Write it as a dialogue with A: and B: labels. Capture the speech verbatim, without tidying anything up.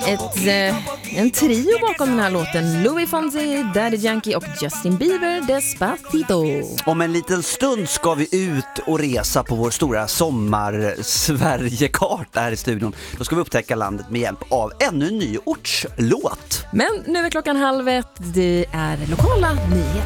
A: Ett, eh, en trio bakom den här låten. Louis Fonsi, Daddy Yankee och Justin Bieber, Despacito.
B: Om en liten stund ska vi ut och resa på vår stora sommar-Sverige-karta här i studion. Då ska vi upptäcka landet med hjälp av ännu en ny ortslåt.
A: Men nu är klockan halv ett. Det är lokala nyheter.